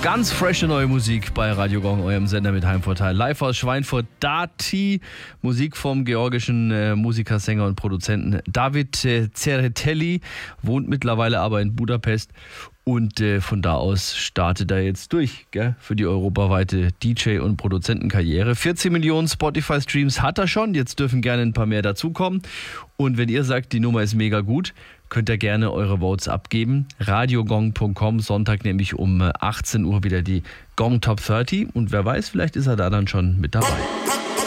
Ganz frische neue Musik bei Radio Gong, eurem Sender mit Heimvorteil. Live aus Schweinfurt, Dati. Musik vom georgischen Musiker, Sänger und Produzenten David Tsereteli. Wohnt mittlerweile aber in Budapest. Und von da aus startet er jetzt durch, gell, für die europaweite DJ- und Produzentenkarriere. 14 Millionen Spotify-Streams hat er schon. Jetzt dürfen gerne ein paar mehr dazukommen. Und wenn ihr sagt, die Nummer ist mega gut, könnt ihr gerne eure Votes abgeben. radiogong.com, Sonntag nämlich um 18 Uhr wieder die Gong Top 30. Und wer weiß, vielleicht ist er da dann schon mit dabei.